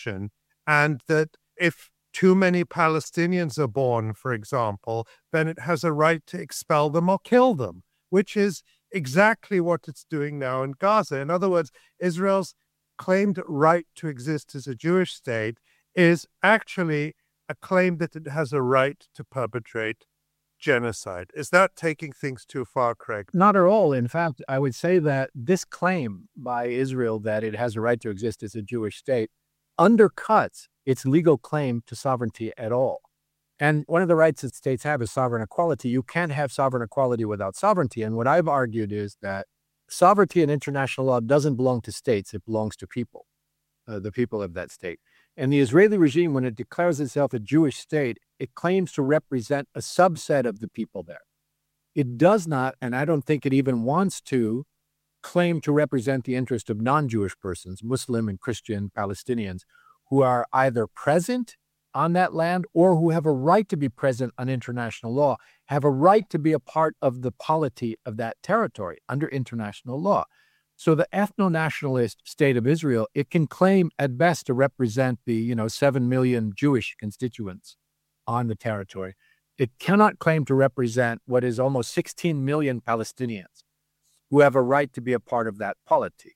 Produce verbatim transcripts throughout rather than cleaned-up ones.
and that if too many Palestinians are born, for example, then it has a right to expel them or kill them, which is exactly what it's doing now in Gaza. In other words, Israel's claimed right to exist as a Jewish state is actually a claim that it has a right to perpetrate genocide. Is that taking things too far, Craig? Not at all. In fact, I would say that this claim by Israel that it has a right to exist as a Jewish state undercuts its legal claim to sovereignty at all. And one of the rights that states have is sovereign equality. You can't have sovereign equality without sovereignty. And what I've argued is that sovereignty in international law doesn't belong to states. It belongs to people, uh, the people of that state. And the Israeli regime, when it declares itself a Jewish state, it claims to represent a subset of the people there. It does not, and I don't think it even wants to, claim to represent the interest of non-Jewish persons, Muslim and Christian Palestinians, who are either present on that land or who have a right to be present on international law, have a right to be a part of the polity of that territory under international law. So the ethno-nationalist state of Israel, it can claim at best to represent the, you know, seven million Jewish constituents on the territory. It cannot claim to represent what is almost sixteen million Palestinians who have a right to be a part of that polity.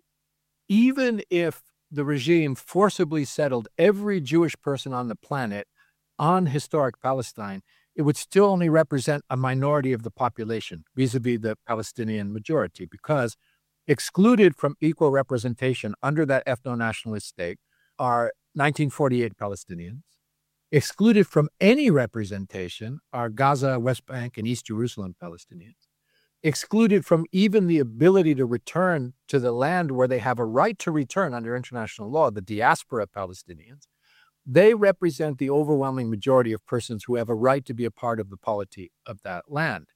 Even if the regime forcibly settled every Jewish person on the planet on historic Palestine, it would still only represent a minority of the population vis-a-vis the Palestinian majority, because excluded from equal representation under that ethno-nationalist state are nineteen forty-eight Palestinians. Excluded from any representation are Gaza, West Bank, and East Jerusalem Palestinians. Excluded from even the ability to return to the land where they have a right to return under international law, the diaspora Palestinians. They represent the overwhelming majority of persons who have a right to be a part of the polity of that land.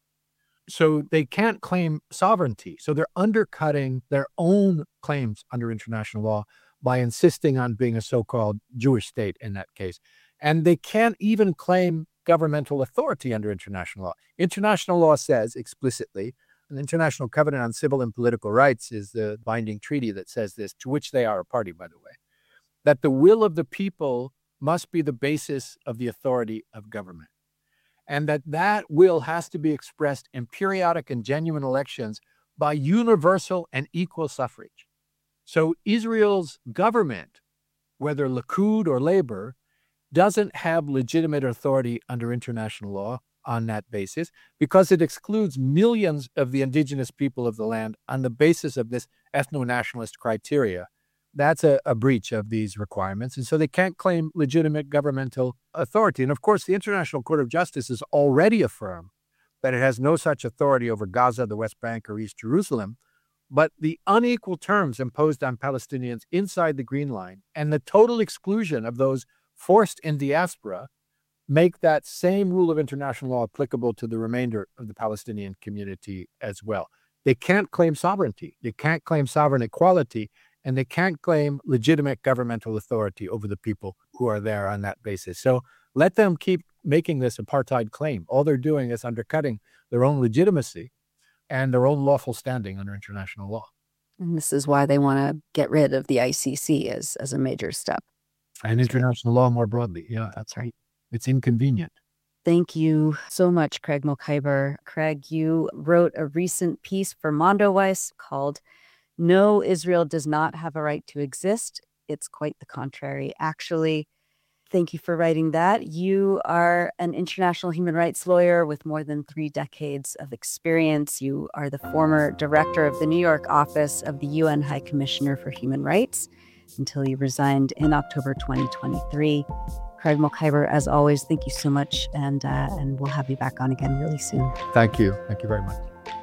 So they can't claim sovereignty. So they're undercutting their own claims under international law by insisting on being a so-called Jewish state in that case. And they can't even claim governmental authority under international law. International law says explicitly, an International Covenant on Civil and Political Rights is the binding treaty that says this, to which they are a party, by the way, that the will of the people must be the basis of the authority of government. And that that will has to be expressed in periodic and genuine elections by universal and equal suffrage. So Israel's government, whether Likud or Labor, doesn't have legitimate authority under international law on that basis because it excludes millions of the indigenous people of the land on the basis of this ethno-nationalist criteria. That's a, a breach of these requirements. And so they can't claim legitimate governmental authority. And of course, the International Court of Justice has already affirmed that it has no such authority over Gaza, the West Bank, or East Jerusalem. But the unequal terms imposed on Palestinians inside the Green Line and the total exclusion of those forced in diaspora make that same rule of international law applicable to the remainder of the Palestinian community as well. They can't claim sovereignty. They can't claim sovereign equality, and they can't claim legitimate governmental authority over the people who are there on that basis. So let them keep making this apartheid claim. All they're doing is undercutting their own legitimacy and their own lawful standing under international law. And this is why they want to get rid of the I C C as, as a major step. And international law more broadly. Yeah, that's right. It's inconvenient. Thank you so much, Craig Mokhiber. Craig, you wrote a recent piece for Mondoweiss called No, Israel Does Not Have a Right to Exist. It's quite the contrary, actually. Thank you for writing that. You are an international human rights lawyer with more than three decades of experience. You are the former director of the New York office of the U N High Commissioner for Human Rights until you resigned in October twenty twenty-three. Craig Mokhiber, as always, thank you so much, and uh, and we'll have you back on again really soon. Thank you. Thank you very much.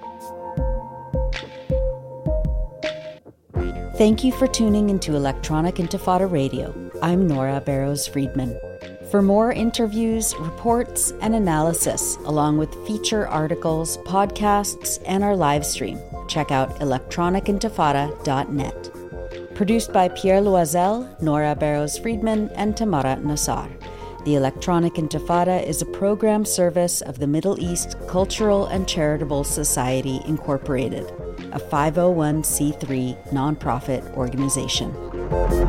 Thank you for tuning into Electronic Intifada Radio. I'm Nora Barrows-Friedman. For more interviews, reports, and analysis, along with feature articles, podcasts, and our live stream, check out electronic intifada dot net. Produced by Pierre Loisel, Nora Barrows-Friedman, and Tamara Nassar. The Electronic Intifada is a program service of the Middle East Cultural and Charitable Society, Incorporated, a five oh one c three nonprofit organization.